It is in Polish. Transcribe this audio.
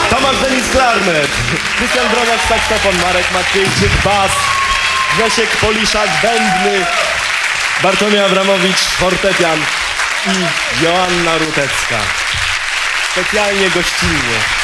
Tomasz Denis klarnet, Krystian Drogacz saksofon, Marek Maciejczyk bas, Grzesiek Poliszak bębny, Bartłomiej Abramowicz fortepian i Joanna Rutecka. Specjalnie gościnnie.